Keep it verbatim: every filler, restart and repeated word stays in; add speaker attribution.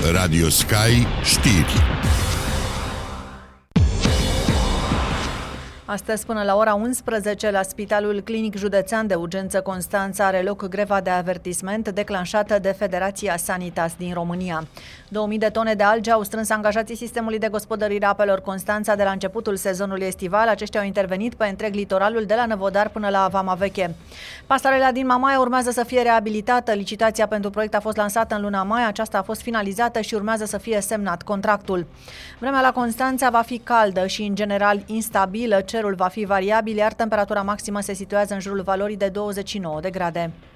Speaker 1: Radio Sky Știri.
Speaker 2: Astăzi, până la ora unsprezece, la Spitalul Clinic Județean de Urgență Constanța are loc greva de avertisment declanșată de Federația Sanitas din România. două mii de tone de alge au strâns angajații sistemului de gospodărire a apelor Constanța de la începutul sezonului estival. Aceștia au intervenit pe întreg litoralul de la Năvodar până la Vama Veche. Pasarela din Mamaia urmează să fie reabilitată. Licitația pentru proiect a fost lansată în luna mai, aceasta a fost finalizată și urmează să fie semnat contractul. Vremea la Constanța va fi caldă și în general instabilă. Cerul va fi variabil, iar temperatura maximă se situează în jurul valorii de douăzeci și nouă de grade.